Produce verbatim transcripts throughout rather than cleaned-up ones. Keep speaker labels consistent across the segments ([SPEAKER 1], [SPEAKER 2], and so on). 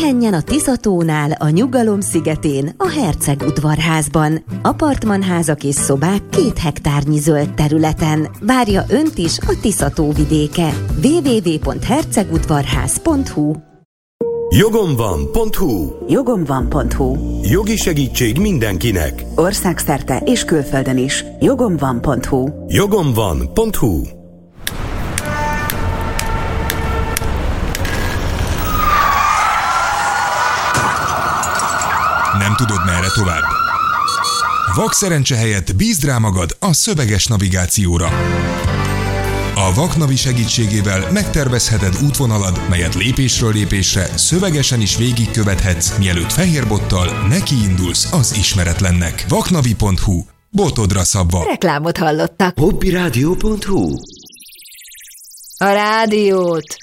[SPEAKER 1] Pihenjen a Tiszatónál, a Nyugalom szigetén, a Herceg udvarházban. Apartmanházak és szobák két hektárnyi zöld területen. Várja önt is a Tiszató vidéke. double-u double-u double-u pont hercegudvarház pont hu
[SPEAKER 2] Jogom van pont hu
[SPEAKER 3] Jogom van pont hu
[SPEAKER 2] Jogi segítség mindenkinek.
[SPEAKER 3] Országszerte és külföldön is. Jogom van pont hu
[SPEAKER 2] Jogom van pont hu
[SPEAKER 4] Nem tudod, merre tovább? Vakszerencse helyett bízd rá magad a szöveges navigációra. A Vaknavi segítségével megtervezheted útvonalad, melyet lépésről lépésre szövegesen is végigkövethetsz, mielőtt fehérbottal nekiindulsz az ismeretlennek. vaknavi pont hu. Botodra szabva.
[SPEAKER 1] Reklámot hallottak.
[SPEAKER 2] hobbyradio pont hu
[SPEAKER 1] A rádiót.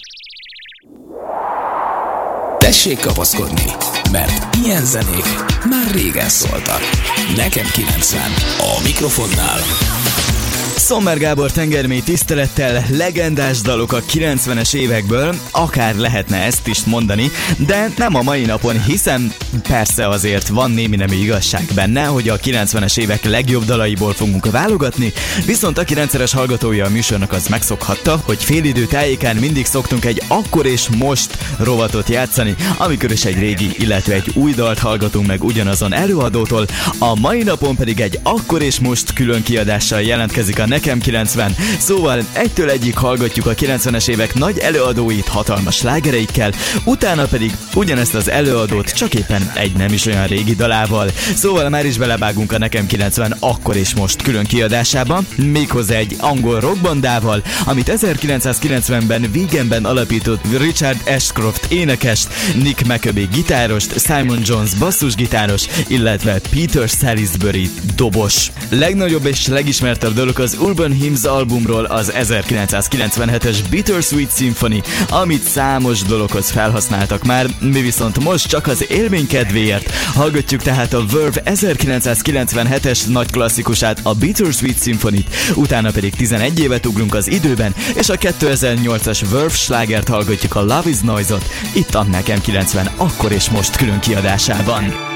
[SPEAKER 5] Tessék kapaszkodni, mert ilyen zenék már régen szóltak. Nekem kilencven, a mikrofonnál Sommer Gábor tengermély tisztelettel, legendás dalok a kilencvenes évekből, akár lehetne ezt is mondani, de nem a mai napon, hiszen persze azért van némi nemű igazság benne, hogy a kilencvenes évek legjobb dalaiból fogunk válogatni, viszont aki rendszeres hallgatója a műsornak, az megszokhatta, hogy félidő tájékán mindig szoktunk egy akkor és most rovatot játszani, amikor is egy régi, illetve egy új dalt hallgatunk meg ugyanazon előadótól, a mai napon pedig egy akkor és most külön kiadással jelentkezik a Nekem kilencven, szóval egytől egyig hallgatjuk a kilencvenes évek nagy előadóit hatalmas slágereikkel, utána pedig ugyanezt az előadót csak éppen egy nem is olyan régi dalával. Szóval már is belevágunk a Nekem kilencven akkor és most külön kiadásába, méghozzá egy angol rockbandával, amit ezerkilencszázkilencvenben Wiganben alapított Richard Ashcroft énekest, Nick McCabe gitárost, Simon Jones basszusgitáros, illetve Peter Salisbury dobos. Legnagyobb és legismertebb dolog az Urban Hymns albumról az ezerkilencszázkilencvenhetes Bittersweet Symphony, amit számos dologhoz felhasználtak már, mi viszont most csak az élmény kedvéért hallgatjuk tehát a Verve ezerkilencszázkilencvenhetes nagy klasszikusát, a Bittersweet Symphony-t, utána pedig tizenegy évet ugrunk az időben, és a kétezer-nyolcas Verve slágert hallgatjuk, a Love is Noise-ot, itt a Nekem kilencven akkor és most külön kiadásában.